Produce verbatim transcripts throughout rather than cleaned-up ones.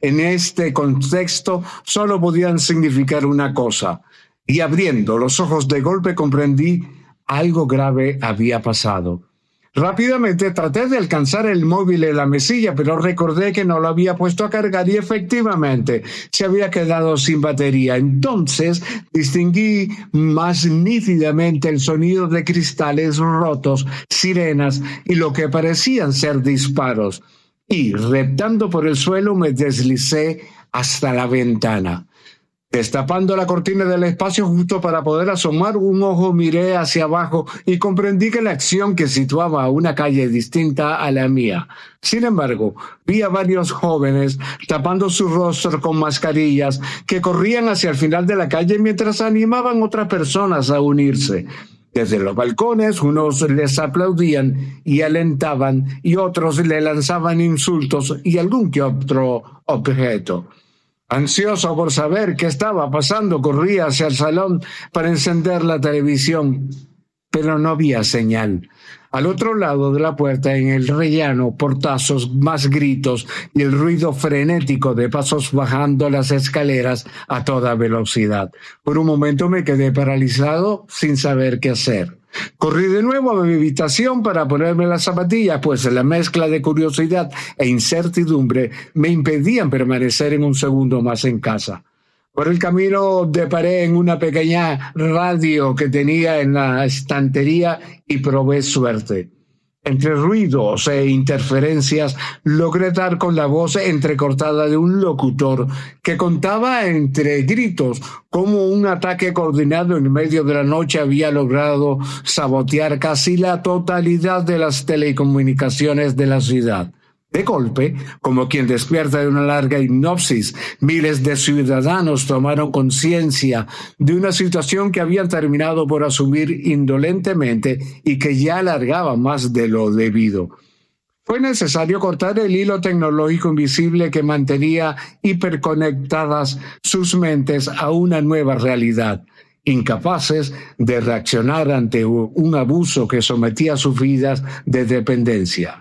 en este contexto solo podían significar una cosa. Y abriendo los ojos de golpe comprendí algo grave había pasado. Rápidamente traté de alcanzar el móvil en la mesilla, pero recordé que no lo había puesto a cargar y efectivamente se había quedado sin batería. Entonces distinguí más nítidamente el sonido de cristales rotos, sirenas y lo que parecían ser disparos. Y, reptando por el suelo, me deslicé hasta la ventana. Destapando la cortina del espacio justo para poder asomar un ojo, miré hacia abajo y comprendí que la acción que situaba a una calle distinta a la mía. Sin embargo, vi a varios jóvenes tapando su rostro con mascarillas que corrían hacia el final de la calle mientras animaban a otras personas a unirse. Desde los balcones, unos les aplaudían y alentaban y otros le lanzaban insultos y algún que otro objeto. Ansioso por saber qué estaba pasando, corrí hacia el salón para encender la televisión, pero no había señal. Al otro lado de la puerta, en el rellano, portazos, más gritos y el ruido frenético de pasos bajando las escaleras a toda velocidad. Por un momento me quedé paralizado sin saber qué hacer. Corrí de nuevo a mi habitación para ponerme las zapatillas, pues la mezcla de curiosidad e incertidumbre me impedían permanecer en un segundo más en casa. Por el camino deparé en una pequeña radio que tenía en la estantería y probé suerte. Entre ruidos e interferencias logré dar con la voz entrecortada de un locutor que contaba entre gritos cómo un ataque coordinado en medio de la noche había logrado sabotear casi la totalidad de las telecomunicaciones de la ciudad. De golpe, como quien despierta de una larga hipnosis, miles de ciudadanos tomaron conciencia de una situación que habían terminado por asumir indolentemente y que ya alargaba más de lo debido. Fue necesario cortar el hilo tecnológico invisible que mantenía hiperconectadas sus mentes a una nueva realidad, incapaces de reaccionar ante un abuso que sometía sus vidas de dependencia.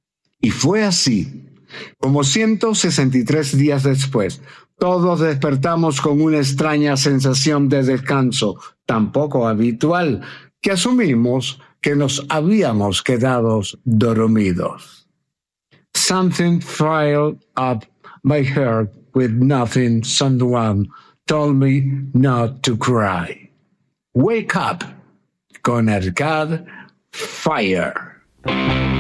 Y fue así, como ciento sesenta y tres días después, todos despertamos con una extraña sensación de descanso, tan poco habitual, que asumimos que nos habíamos quedado dormidos. Something filled up my heart with nothing. Someone told me not to cry. Wake up con Arcade Fire.